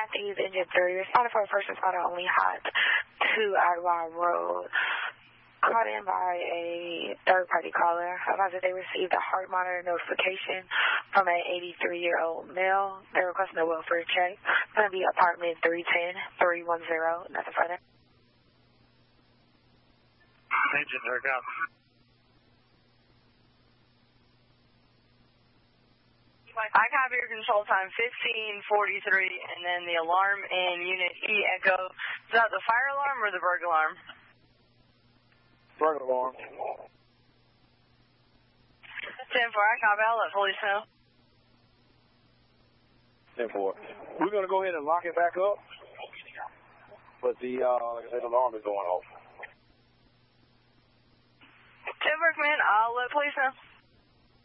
Matthews, Engine 3. Responding for a first responder only hot to Ottawa Road. Called in by a third-party caller about that they received a heart monitor notification from an 83-year-old male. They're requesting a welfare check. It's going to be apartment 310-310. Nothing further. Engine, there go. I copy your control time 1543, and then the alarm in Unit E Echo. Is that the fire alarm or the burglar alarm? Burglar alarm. 10-4, I copy. I'll let police know. 10-4. We're going to go ahead and lock it back up, but the, like I said, the alarm is going off. 10-4, command. I'll let police know.